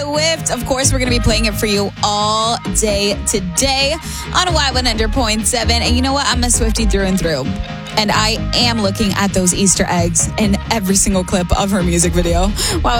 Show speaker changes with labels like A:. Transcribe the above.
A: Swift. Of course, we're going to be playing it for you all day today on Y100.7. And you know what? I'm a Swiftie through and through. And I am looking at those Easter eggs in every single clip of her music video. Wow.